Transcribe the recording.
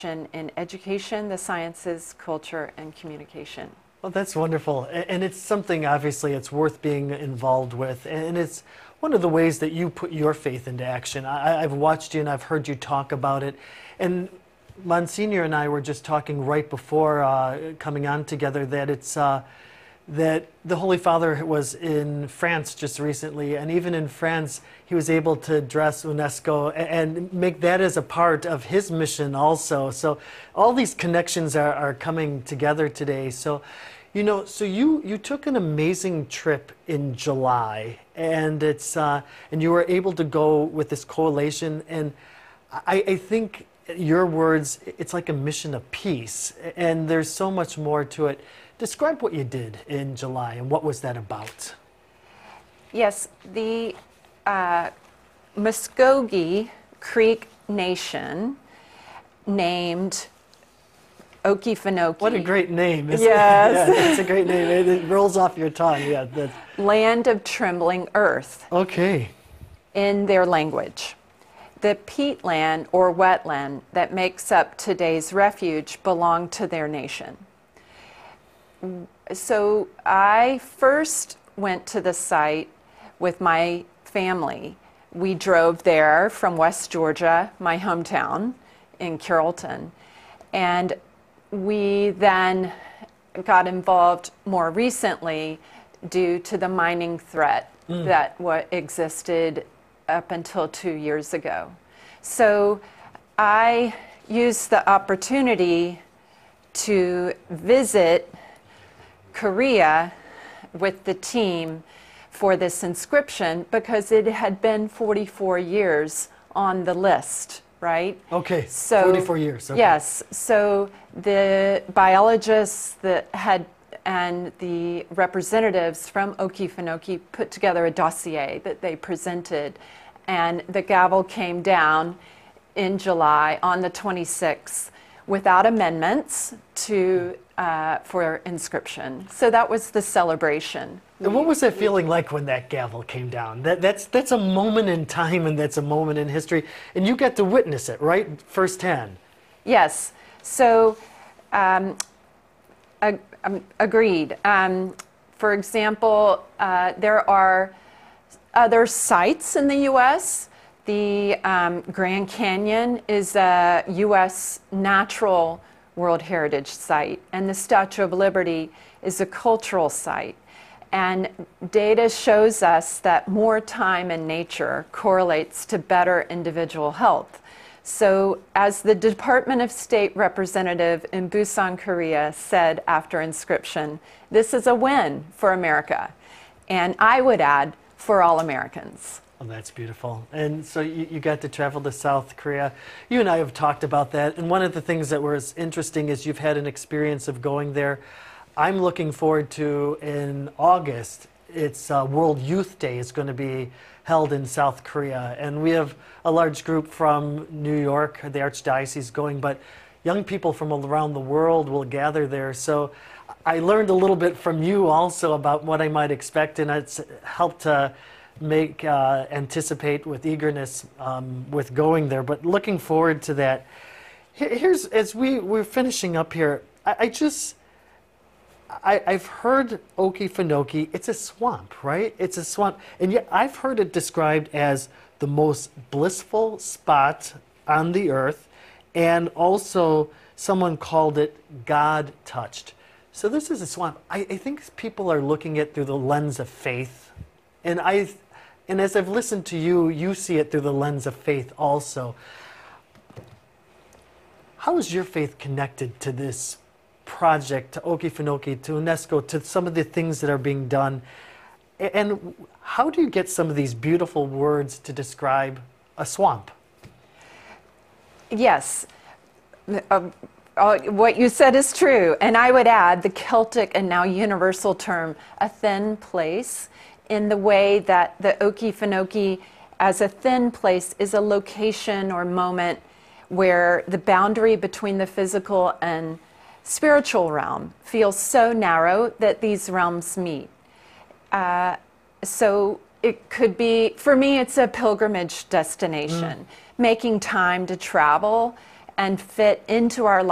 in education, the sciences, culture, and communication. Well, that's wonderful. And it's something, obviously, it's worth being involved with. And it's one of the ways that you put your faith into action. I've watched you and I've heard you talk about it. And Monsignor and I were just talking right before coming on together that it's that the Holy Father was in France just recently, and even in France, he was able to address UNESCO and make that as a part of his mission also. So all these connections are coming together today. So, you know, so you took an amazing trip in July, and it's and you were able to go with this coalition, and I think your words, it's like a mission of peace, and there's so much more to it. Describe what you did in July and what was that about? Yes, the Muskogee Creek Nation named Okefenokee. What a great name. Isn't Yes. it? Yeah, it's a great name. It rolls off your tongue. Yeah. Land of Trembling Earth. Okay. In their language. The peatland or wetland that makes up today's refuge belonged to their nation. So I first went to the site with my family. We drove there from West Georgia, my hometown, in Carrollton. And we then got involved more recently due to the mining threat that existed up until 2 years ago. So I used the opportunity to visit Korea with the team for this inscription because it had been 44 years on the list, right? Okay, so 44 years. Okay. Yes, so the biologists that had and the representatives from Okefenokee put together a dossier that they presented, and the gavel came down in July on the 26th without amendments to for inscription. So that was the celebration. And what was that feeling like when that gavel came down? That's a moment in time, and that's a moment in history, and you got to witness it, right, firsthand. Yes. So agreed. For example, there are other sites in the U.S. The Grand Canyon is a U.S. natural World Heritage Site, and the Statue of Liberty is a cultural site. And data shows us that more time in nature correlates to better individual health. So as the Department of State representative in Busan, Korea said after inscription, this is a win for America. And I would add, for all Americans. Oh, that's beautiful. And so you got to travel to South Korea. You and I have talked about that. And one of the things that was interesting is you've had an experience of going there. I'm looking forward to, in August, it's World Youth Day is going to be held in South Korea. And we have a large group from New York, the Archdiocese going, but young people from around the world will gather there. So I learned a little bit from you also about what I might expect, and it's helped to make anticipate with eagerness with going there, but looking forward to that. Here's, as we're finishing up here, I've heard Okefenokee, it's a swamp, right? It's a swamp, and yet I've heard it described as the most blissful spot on the earth, and also someone called it God touched. So this is a swamp. I think people are looking at it through the lens of faith, and as I've listened to you, you see it through the lens of faith also. How is your faith connected to this project, to Okefenokee, to UNESCO, to some of the things that are being done? And how do you get some of these beautiful words to describe a swamp? Yes. What you said is true. And I would add the Celtic and now universal term, a thin place, in the way that the Okefenokee as a thin place is a location or moment where the boundary between the physical and spiritual realm feels so narrow that these realms meet. So it could be, for me, it's a pilgrimage destination, making time to travel and fit into our